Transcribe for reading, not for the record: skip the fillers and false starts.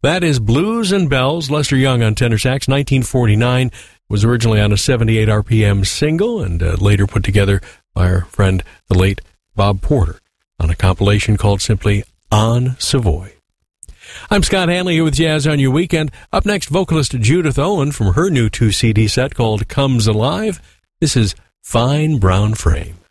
That is Blues and Bells, Lester Young on tenor sax, 1949. Was originally on a 78 RPM single and later put together by our friend, the late Bob Porter, on a compilation called simply On Savoy. I'm Scott Hanley here with Jazz on Your Weekend. Up next, vocalist Judith Owen from her new 2-CD set called Comes Alive. This is Fine Brown Frame.